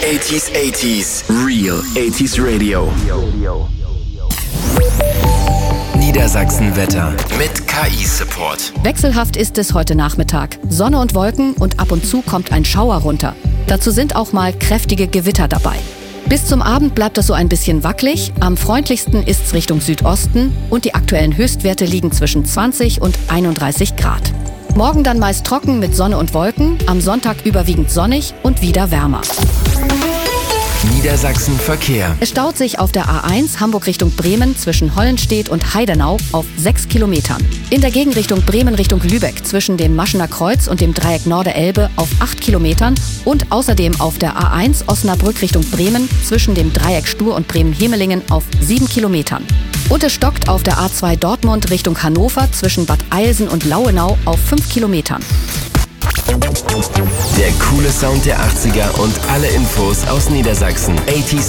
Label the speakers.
Speaker 1: 80s, Real 80s Radio. Niedersachsen-Wetter mit KI-Support.
Speaker 2: Wechselhaft ist es heute Nachmittag. Sonne und Wolken und ab und zu kommt ein Schauer runter. Dazu sind auch mal kräftige Gewitter dabei. Bis zum Abend bleibt es so ein bisschen wackelig. Am freundlichsten ist's Richtung Südosten und die aktuellen Höchstwerte liegen zwischen 20 und 31 Grad. Morgen dann meist trocken mit Sonne und Wolken, am Sonntag überwiegend sonnig und wieder wärmer.
Speaker 1: Niedersachsen Verkehr.
Speaker 2: Es staut sich auf der A1 Hamburg Richtung Bremen zwischen Hollenstedt und Heidenau auf 6 Kilometern. In der Gegenrichtung Bremen Richtung Lübeck zwischen dem Maschener Kreuz und dem Dreieck Norde-Elbe auf 8 Kilometern und außerdem auf der A1 Osnabrück Richtung Bremen zwischen dem Dreieck Stur und Bremen-Hemelingen auf 7 Kilometern. Und es stockt auf der A2 Dortmund Richtung Hannover zwischen Bad Eilsen und Lauenau auf 5 Kilometern.
Speaker 1: Der coole Sound der 80er und alle Infos aus Niedersachsen. 80s